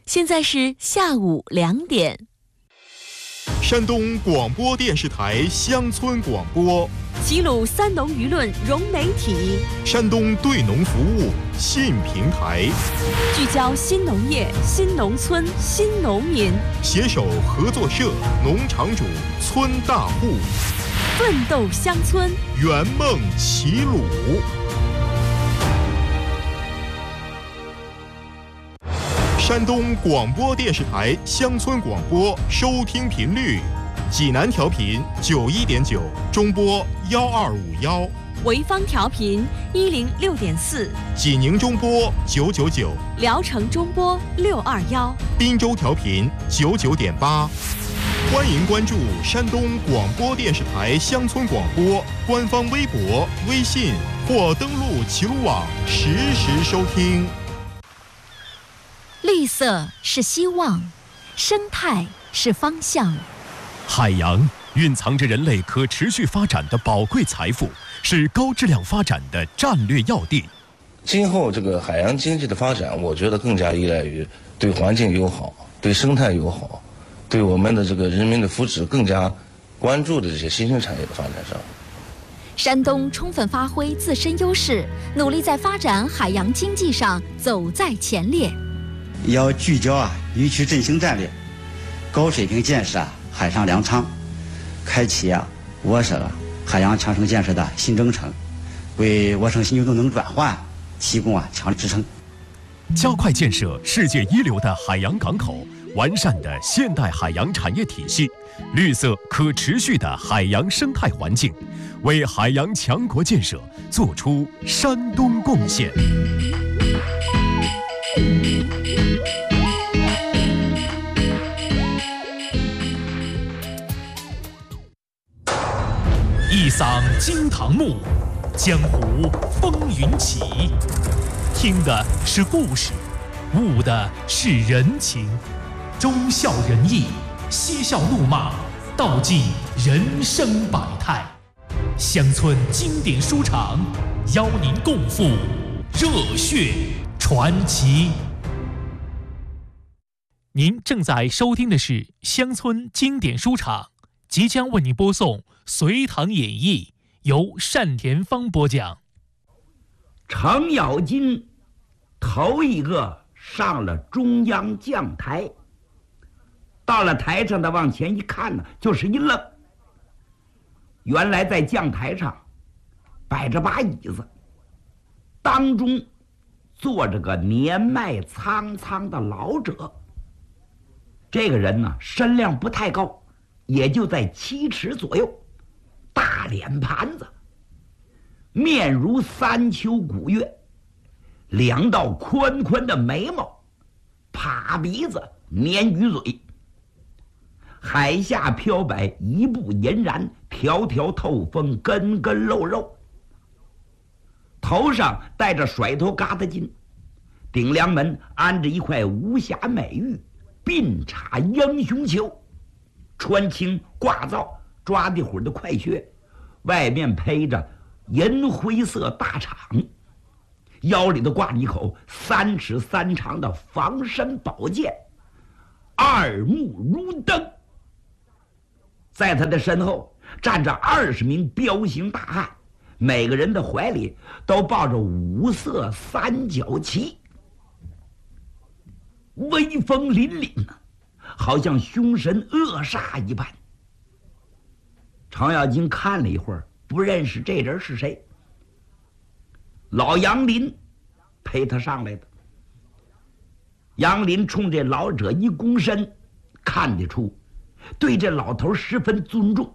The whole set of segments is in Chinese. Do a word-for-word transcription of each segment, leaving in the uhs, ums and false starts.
现在是下午两点。 山东广播电视台乡村广播， 齐鲁三农舆论融媒体， 山东对农服务新平台， 聚焦新农业、新农村、新农民， 携手合作社、农场主、村大户， 奋斗乡村， 圆梦齐鲁。山东广播电视台乡村广播收听频率：济南调频九一点九，中波幺二五幺； 潍坊调频一零六点四， 济宁中波九九九， 聊城中波六二幺， 滨州调频九九点八。欢迎关注山东广播电视台乡村广播官方微博、微信或登录齐鲁网实时收听。 绿色是希望，生态是方向。 海洋蕴藏着人类可持续发展的宝贵财富，是高质量发展的战略要地。 今后这个海洋经济的发展，我觉得更加依赖于对环境友好、对生态友好、对我们的这个人民的福祉更加关注的这些新兴产业的发展上。 山东充分发挥自身优势，努力在发展海洋经济上走在前列。 要聚焦啊渔区振兴战略，高水平建设啊海上粮仓，开启啊我省啊海洋强省建设的新征程，为我省新旧动能转换提供啊强力支撑。 加快建设世界一流的海洋港口，完善的现代海洋产业体系，绿色可持续的海洋生态环境，为海洋强国建设做出山东贡献。一嗓惊堂木，江湖风云起。听的是故事，悟的是人情，忠孝仁义，嬉笑怒骂，道尽人生百态。乡村经典书场，邀您共赴热血传奇。您正在收听的是乡村经典书场，即将为您播送《隋唐演义》，由单田芳播讲。 程咬金头一个上了中央将台，到了台上的往前一看呢，就是一愣。原来在将台上摆着把椅子，当中坐着个年迈苍苍的老者。这个人呢，身量不太高，也就在七尺左右，大脸盘子，面如三秋古月，两道宽宽的眉毛，趴鼻子，鲶鱼嘴，海下飘摆，一步银然，条条透风，根根露肉。头上戴着甩头疙瘩巾，顶梁门安着一块无瑕美玉，鬓插英雄球，穿青挂皂抓地虎的快靴，外面披着银灰色大氅，腰里头挂着一口三尺三长的防身宝剑，二目如灯。在他的身后站着二十名彪形大汉，每个人的怀里都抱着五色三角旗，威风凛凛啊，好像凶神恶煞一般。程咬金看了一会儿，不认识这人是谁。老杨林陪他上来的。杨林冲这老者一躬身，看得出对这老头十分尊重。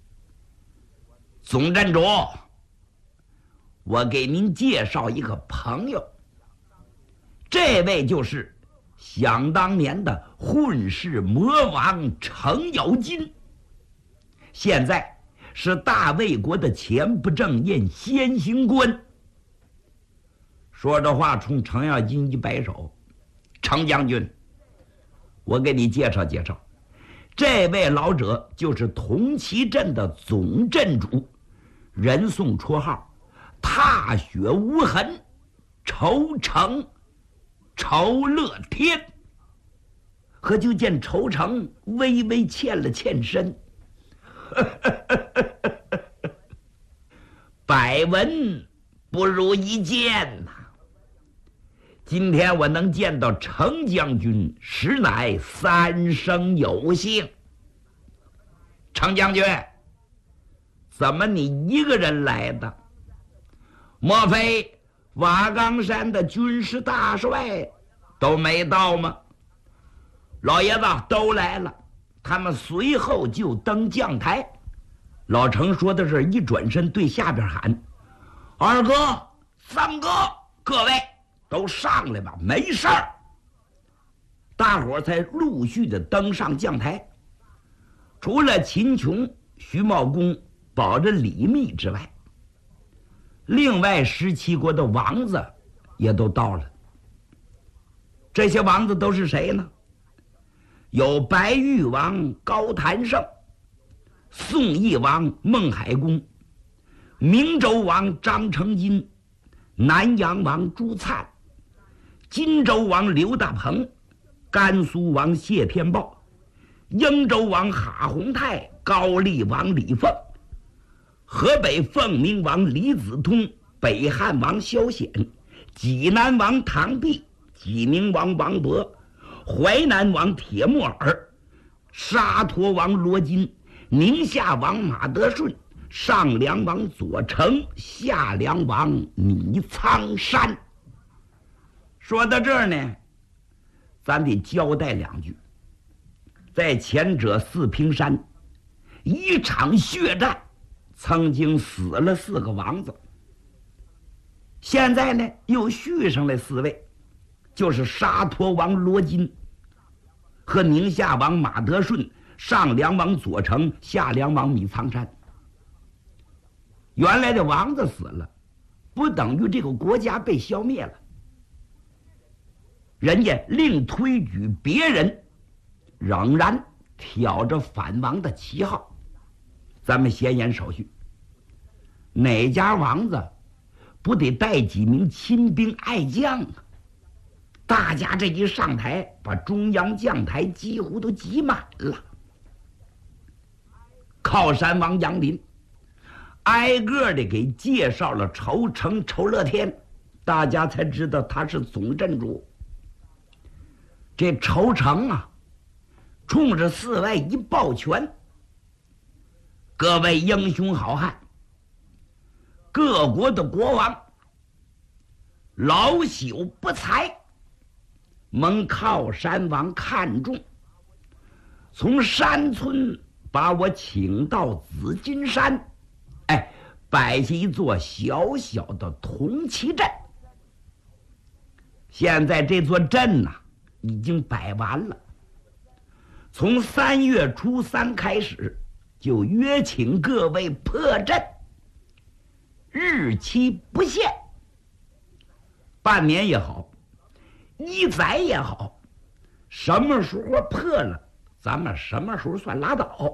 总镇主，我给您介绍一个朋友，这位就是想当年的混世魔王程咬金，现在是大魏国的前不正印先行官。说着话，冲程咬金一摆手：“程将军，我给你介绍介绍，这位老者就是同齐镇的总镇主，人送绰号踏雪无痕，愁城愁乐天。 可就见仇成微微欠了欠身。百闻不如一见呐、啊！今天我能见到程将军，实乃三生有幸。程将军，怎么你一个人来的？莫非瓦岗山的军事大帅都没到吗？老爷子都来了，他们随后就登将台。老程说的是，一转身对下边喊：“二哥、三哥，各位都上来吧，没事儿。”大伙儿才陆续的登上将台。除了秦琼、徐茂公保着李密之外，另外十七国的王子也都到了。这些王子都是谁呢？有白玉王高谭胜、宋义王孟海公、明州王张成金、南阳王朱粲、荆州王刘大鹏、甘肃王谢天豹、英州王哈洪泰、高丽王李凤、河北凤鸣王李子通、北汉王萧显、济南王唐弼、济宁王王勃、淮南王铁木儿、沙陀王罗金、宁夏王马德顺、上梁王左丞、下梁王倪苍山。说到这儿呢，咱得交代两句。在前者四平山，一场血战，曾经死了四个王子。现在呢，又续上来四位，就是沙陀王罗金和宁夏王马德顺、上梁王左丞、下梁王米苍山。原来的王子死了，不等于这个国家被消灭了，人家另推举别人，仍然挑着反王的旗号。咱们闲言少叙，哪家王子不得带几名亲兵爱将啊？大家这一上台，把中央将台几乎都挤满了。靠山王杨林挨个的给介绍了仇成、仇乐天，大家才知道他是总镇主。这仇成啊，冲着四外一抱拳：“各位英雄好汉，各国的国王，老朽不才，蒙靠山王看重，从山村把我请到紫金山，哎，摆下一座小小的铜旗阵。现在这座阵呐、啊，已经摆完了。从三月初三开始，就约请各位破阵，日期不限，半年也好，一载也好，什么时候破了，咱们什么时候算拉倒。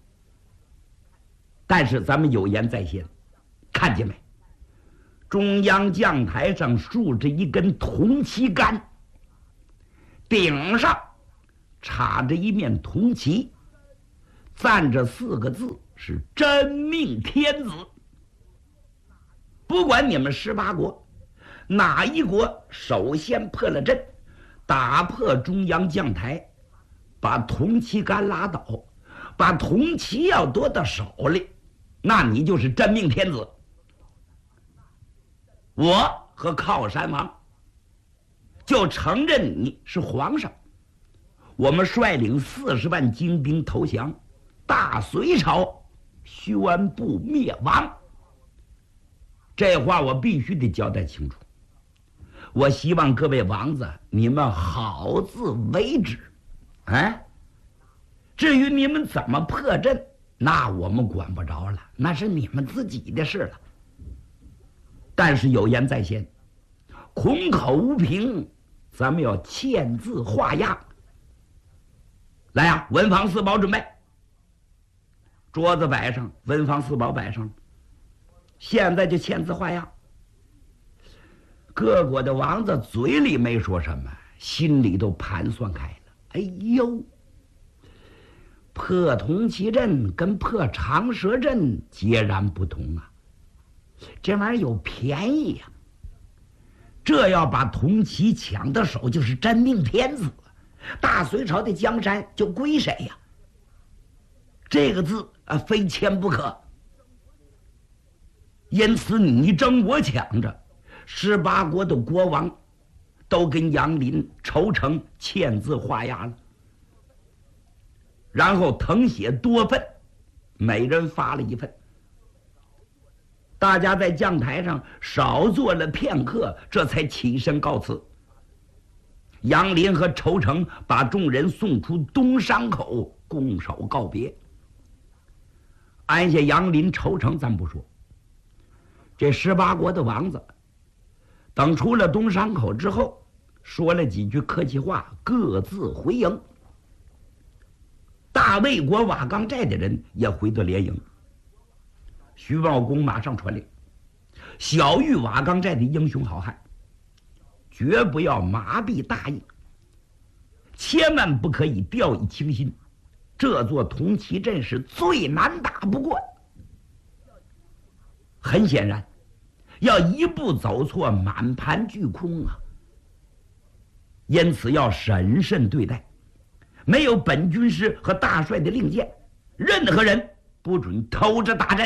但是咱们有言在先，看见没？中央将台上竖着一根铜旗杆，顶上插着一面铜旗，站着四个字，是真命天子。不管你们十八国哪一国首先破了阵，打破中央将台，把铜旗杆拉倒，把铜旗要夺到手里，那你就是真命天子。我和靠山王就承认你是皇上，我们率领四十万精兵投降，大隋朝宣布灭亡。这话我必须得交代清楚。我希望各位王子，你们好自为之。哎，至于你们怎么破阵，那我们管不着了，那是你们自己的事了。但是有言在先，空口无凭，咱们要签字画押。来呀、啊，文房四宝准备。桌子摆上，文房四宝摆上，现在就签字画押。各国的王子嘴里没说什么，心里都盘算开了。 哎呦，破铜旗阵跟破长蛇阵截然不同啊！这玩意儿有便宜呀、啊！这要把铜旗抢到手，就是真命天子，大隋朝的江山就归谁呀？这个字啊，非签不可。因此你争我抢着，十八国的国王都跟杨林、仇诚签字画押了，然后誊写多份，每人发了一份。大家在将台上少坐了片刻，这才起身告辞。杨林和仇诚把众人送出东山口，拱手告别。按下杨林、仇诚咱不说，这十八国的王子等出了东山口之后，说了几句客气话，各自回营。大魏国瓦岗寨的人也回到连营。徐茂公马上传令，晓谕瓦岗寨的英雄好汉，绝不要麻痹大意，千万不可以掉以轻心。这座铜旗阵是最难打不过的。很显然，要一步走错，满盘俱空啊！因此要审慎对待，没有本军师和大帅的令箭，任何人不准偷着打阵。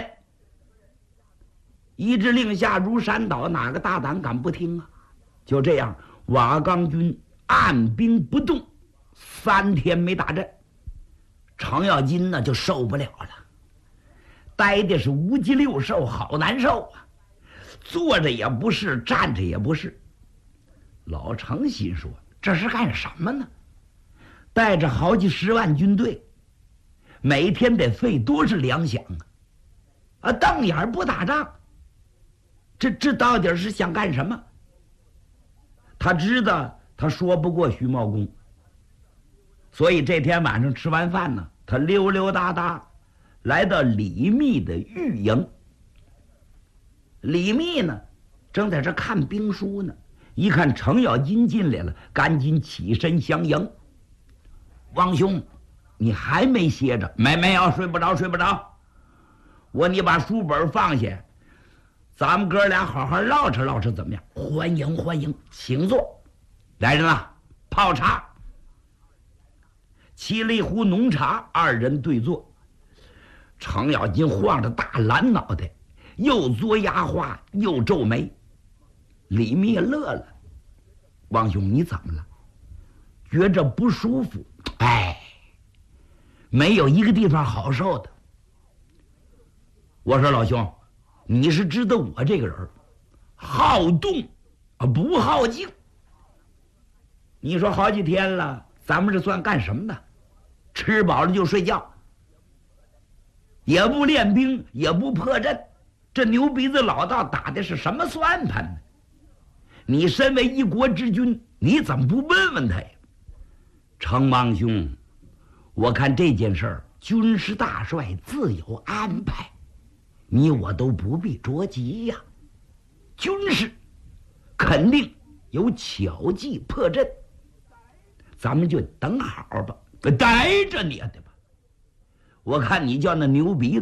一支令下如山倒，哪个大胆敢不听啊？就这样，瓦岗军按兵不动，三天没打阵。程咬金呢就受不了了，待的是五脊六兽，好难受啊！坐着也不是，站着也不是。老程心说：这是干什么呢？带着好几十万军队，每天得费多少粮饷啊！啊，瞪眼不打仗，这这到底是想干什么？他知道他说不过徐茂公，所以这天晚上吃完饭呢，他溜溜达达来到李密的御营。李密呢正在这看兵书呢，一看程咬金进来了，赶紧起身相迎。王兄，你还没歇着？没没有，睡不着睡不着。我你把书本放下，咱们哥俩好好唠扯唠扯怎么样？欢迎欢迎，请坐。来人了，泡茶。沏了一壶浓茶，二人对坐。程咬金晃着大蓝脑袋，又嘬牙花又皱眉。李密也乐了：王兄，你怎么了？觉着不舒服？哎，没有一个地方好受的。我说老兄，你是知道我这个人好动啊，不好静。你说好几天了，咱们这算干什么的？吃饱了就睡觉，也不练兵，也不破阵，这牛鼻子老道打的是什么算盘呢？你身为一国之君，你怎么不问问他呀？程王兄，我看这件事儿，军师大帅自有安排，你我都不必着急呀。军师肯定有巧计破阵，咱们就等好吧，待着你的吧。我看你叫那牛鼻子